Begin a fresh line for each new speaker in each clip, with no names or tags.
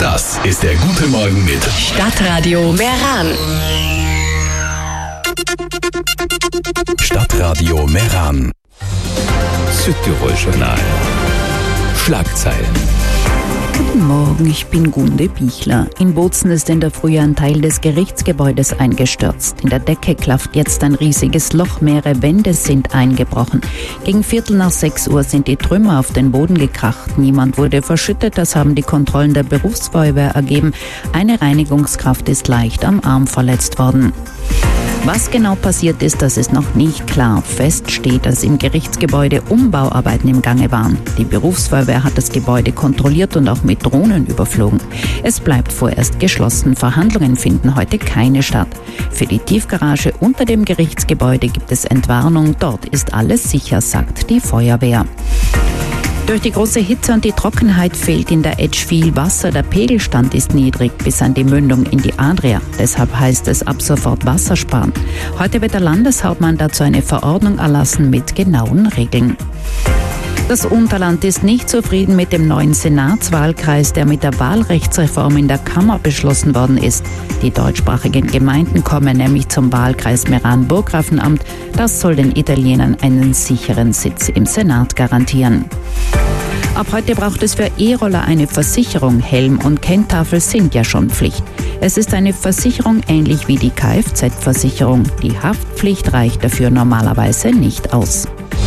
Das ist der Gute Morgen mit
Stadtradio Meran.
Stadtradio Meran. Südtirol-Journal. Schlagzeilen.
Guten Morgen, ich bin Gunde Bichler. In Bozen ist in der Früh ein Teil des Gerichtsgebäudes eingestürzt. In der Decke klafft jetzt ein riesiges Loch, mehrere Wände sind eingebrochen. Gegen 5:45 sind die Trümmer auf den Boden gekracht. Niemand wurde verschüttet, das haben die Kontrollen der Berufsfeuerwehr ergeben. Eine Reinigungskraft ist leicht am Arm verletzt worden. Was genau passiert ist, das ist noch nicht klar. Fest steht, dass im Gerichtsgebäude Umbauarbeiten im Gange waren. Die Berufsfeuerwehr hat das Gebäude kontrolliert und auch mit Drohnen überflogen. Es bleibt vorerst geschlossen. Verhandlungen finden heute keine statt. Für die Tiefgarage unter dem Gerichtsgebäude gibt es Entwarnung. Dort ist alles sicher, sagt die Feuerwehr. Durch die große Hitze und die Trockenheit fehlt in der Etsch viel Wasser. Der Pegelstand ist niedrig bis an die Mündung in die Adria. Deshalb heißt es ab sofort Wasser sparen. Heute wird der Landeshauptmann dazu eine Verordnung erlassen mit genauen Regeln. Das Unterland ist nicht zufrieden mit dem neuen Senatswahlkreis, der mit der Wahlrechtsreform in der Kammer beschlossen worden ist. Die deutschsprachigen Gemeinden kommen nämlich zum Wahlkreis Meran-Burggrafenamt. Das soll den Italienern einen sicheren Sitz im Senat garantieren. Ab heute braucht es für E-Roller eine Versicherung. Helm und Kenntafel sind ja schon Pflicht. Es ist eine Versicherung ähnlich wie die Kfz-Versicherung. Die Haftpflicht reicht dafür normalerweise nicht aus.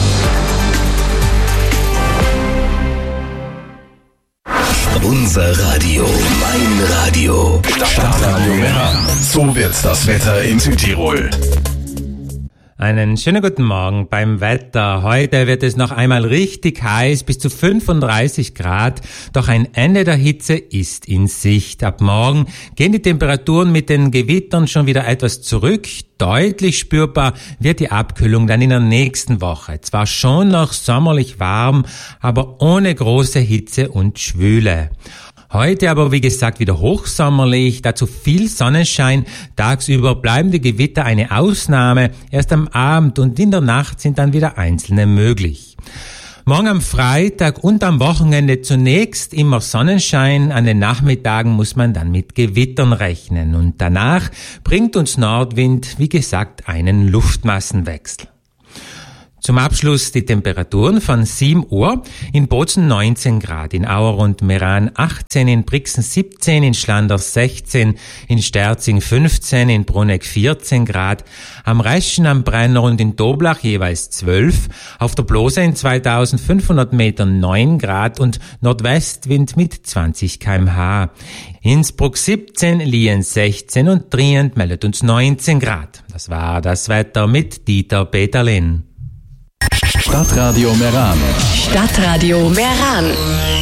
Unser Radio, mein Radio. Stadtradio Meran. So wird das Wetter in Südtirol.
Einen schönen guten Morgen beim Wetter. Heute wird es noch einmal richtig heiß, bis zu 35 Grad. Doch ein Ende der Hitze ist in Sicht. Ab morgen gehen die Temperaturen mit den Gewittern schon wieder etwas zurück. Deutlich spürbar wird die Abkühlung dann in der nächsten Woche. Zwar schon noch sommerlich warm, aber ohne große Hitze und Schwüle. Heute aber, wie gesagt, wieder hochsommerlich, dazu viel Sonnenschein. Tagsüber bleiben die Gewitter eine Ausnahme. Erst am Abend und in der Nacht sind dann wieder einzelne möglich. Morgen am Freitag und am Wochenende zunächst immer Sonnenschein. An den Nachmittagen muss man dann mit Gewittern rechnen. Und danach bringt uns Nordwind, wie gesagt, einen Luftmassenwechsel. Zum Abschluss die Temperaturen von 7 Uhr. In Bozen 19 Grad, in Auer und Meran 18, in Brixen 17, in Schlanders 16, in Sterzing 15, in Bruneck 14 Grad, am Reschen, am Brenner und in Doblach jeweils 12, auf der Blose in 2500 Metern 9 Grad und Nordwestwind mit 20 km/h. Innsbruck 17, Lien 16 und Trient meldet uns 19 Grad. Das war das Wetter mit Dieter Peterlin.
Stadtradio Meran.
Stadtradio Meran.